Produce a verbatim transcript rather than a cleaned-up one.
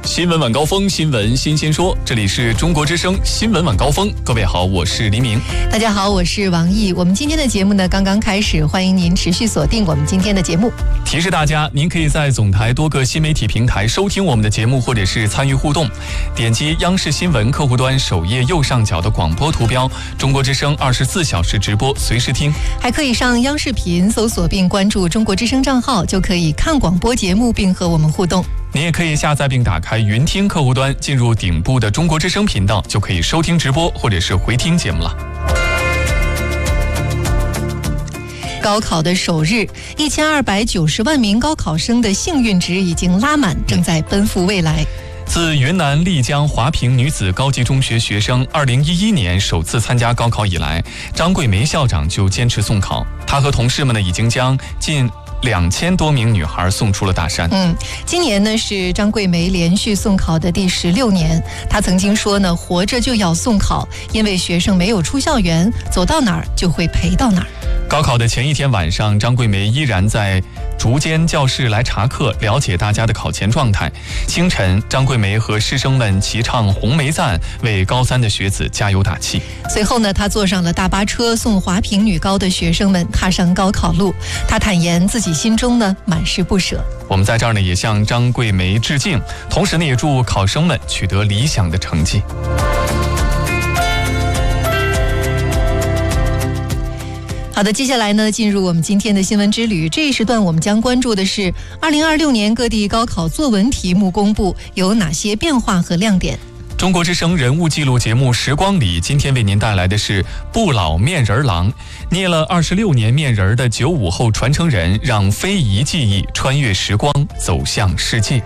新闻晚高峰，新闻新鲜说，这里是中国之声新闻晚高峰。各位好，我是黎明。 大家好，我是王毅。我们今天的节目呢刚刚开始，欢迎您持续锁定我们今天的节目。 提示大家，您可以在总台多个新媒体平台收听我们的节目，或者是参与互动。点击央视新闻客户端首页右上角的广播图标，中国之声二十四小时直播，随时听。 还可以上央视频搜索并关注中国之声账号，就可以看广播节目并和我们互动。 您也可以下载并打开云听客户端，进入顶部的中国之声频道，就可以收听直播或者是回听节目了。 高考的首日，一千二百九十万名高考生的幸运值已经拉满，正在奔赴未来。 自云南丽江华坪女子高级中学学生二零一一年首次参加高考以来，张桂梅校长就坚持送考。她和同事们呢，已经将近两千多名女孩送出了大山。 嗯，今年呢是张桂梅连续送考的第十六年。她曾经说呢，活着就要送考，因为学生没有出校园，走到哪儿就会陪到哪儿。 高考的前一天晚上，张桂梅依然在竹间教室来查课，了解大家的考前状态。清晨，张桂梅和师生们齐唱《红梅赞》，为高三的学子加油打气。 随后呢，她坐上了大巴车，送华坪女高的学生们踏上高考路。她坦言自己心中呢满是不舍。 我们在这儿呢也向张桂梅致敬，同时呢也祝考生们取得理想的成绩。 好的，接下来呢，进入我们今天的新闻之旅。这一时段我们将关注的是二零二六年各地高考作文题目公布有哪些变化和亮点。 中国之声人物记录节目《时光里》今天为您带来的是不老面人郎，捏了二十六年面人的九五后传承人，让非遗技艺穿越时光，走向世界。